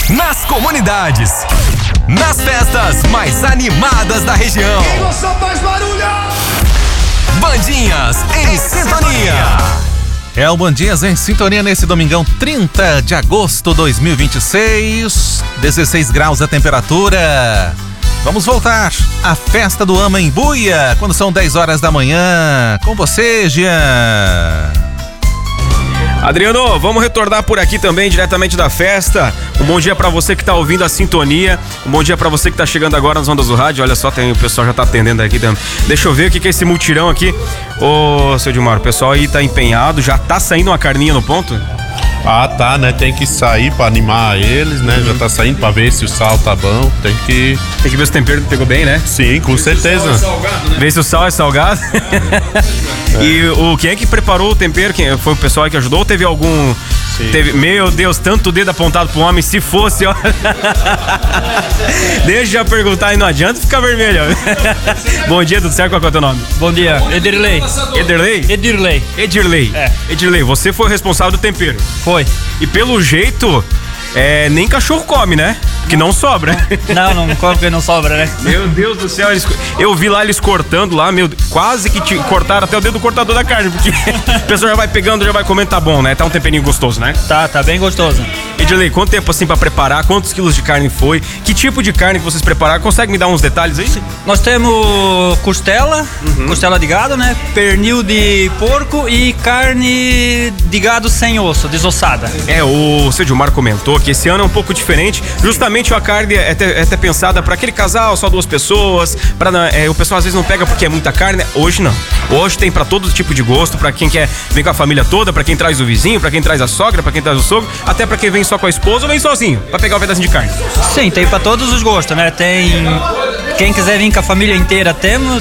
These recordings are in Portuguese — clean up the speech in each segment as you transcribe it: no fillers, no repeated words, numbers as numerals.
nas comunidades, nas festas mais animadas da região. Quem gostou faz barulho! Bandinhas em sintonia. É o Bandinhas em sintonia nesse domingão 30 de agosto de 2026, 16 graus a temperatura. Vamos voltar à festa do Ama em Buia, quando são 10 horas da manhã. Com você, Jean. Adriano, vamos retornar por aqui também, diretamente da festa. Um bom dia pra você que tá ouvindo a sintonia. Um bom dia pra você que tá chegando agora nas ondas do rádio. Olha só, o pessoal já tá atendendo aqui também. Deixa eu ver o que é esse mutirão aqui. Ô, seu Dilmar, o pessoal aí tá empenhado. Já tá saindo uma carninha no ponto? Ah, tá, né? Tem que sair pra animar eles, né? Já tá saindo pra ver se o sal tá bom. Tem que ver se o tempero pegou bem, né? Sim, com certeza. Ver se o sal é salgado. E quem é que preparou o tempero? Quem foi o pessoal que ajudou? Ou teve algum... Teve, meu Deus, tanto dedo apontado pro homem. Se fosse, ó. Deixa eu perguntar aí, não adianta ficar vermelho. Bom dia, tudo certo? Qual é o teu nome? Bom dia, Edirley. Edirley? Edirley. Edirley. É. Edirley, você foi o responsável do tempero. Foi. E pelo jeito, nem cachorro come, né? Que não sobra. Não come porque não sobra, né? Meu Deus do céu, eu vi lá eles cortando lá, quase que cortaram até o dedo do cortador da carne, porque a pessoa já vai pegando, já vai comendo, tá bom, né? Tá um temperinho gostoso, né? Tá bem gostoso. Edilei, quanto tempo assim pra preparar? Quantos quilos de carne foi? Que tipo de carne que vocês prepararam? Consegue me dar uns detalhes aí? Nós temos costela, costela de gado, né? Pernil de porco e carne de gado sem osso, desossada. O seu Dilmar comentou que esse ano é um pouco diferente, justamente a carne é até pensada para aquele casal, só 2 pessoas, o pessoal às vezes não pega porque é muita carne. Hoje não. Hoje tem para todo tipo de gosto, para quem quer vir com a família toda, para quem traz o vizinho, para quem traz a sogra, para quem traz o sogro, até para quem vem só com a esposa ou vem sozinho, para pegar um pedacinho de carne. Sim, tem para todos os gostos, né? Tem quem quiser vir com a família inteira, temos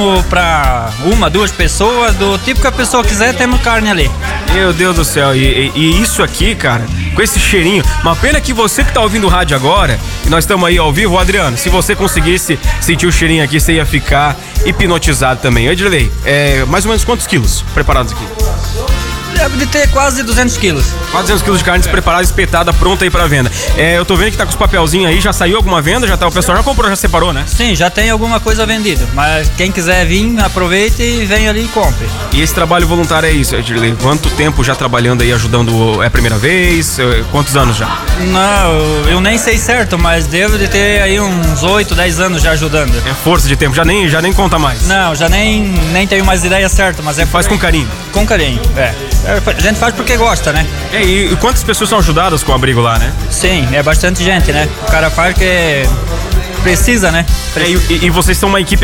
para 1, 2 pessoas, do tipo que a pessoa quiser, temos carne ali. Meu Deus do céu, e isso aqui, cara, com esse cheirinho, uma pena que você que tá ouvindo o rádio agora, e nós estamos aí ao vivo, Adriano, se você conseguisse sentir o cheirinho aqui, você ia ficar hipnotizado também. Edilei, mais ou menos quantos quilos preparados aqui? Deve de ter quase 200 quilos. Quase 200 quilos de carne preparada, espetada, pronta aí pra venda. Eu tô vendo que tá com os papelzinhos aí, já saiu alguma venda? O pessoal já comprou, já separou, né? Sim, já tem alguma coisa vendida, mas quem quiser vir, aproveite e vem ali e compre. E esse trabalho voluntário é isso, Edilei? Quanto tempo já trabalhando aí, ajudando? É a primeira vez? Quantos anos já? Não, eu nem sei certo, mas devo de ter aí uns 8, 10 anos já ajudando. É força de tempo, já nem conta mais. Não, já nem tenho mais ideia certa, mas faz com carinho. Com carinho, a gente faz porque gosta, né? E quantas pessoas são ajudadas com o abrigo lá, né? Sim, é bastante gente, né? O cara faz porque precisa, né? E vocês são uma equipe